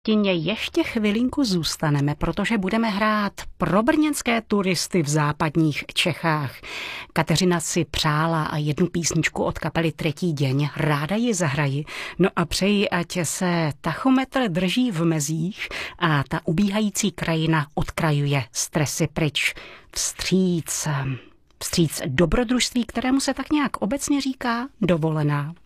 Tině ještě chvilinku zůstaneme, protože budeme hrát pro brněnské turisty v západních Čechách. Kateřina si přála a jednu písničku od kapely Třetí deň, ráda ji zahraji. No a přeji, ať se tachometr drží v mezích a ta ubíhající krajina odkrajuje stresy pryč. Vstříc dobrodružství, kterému se tak nějak obecně říká dovolená.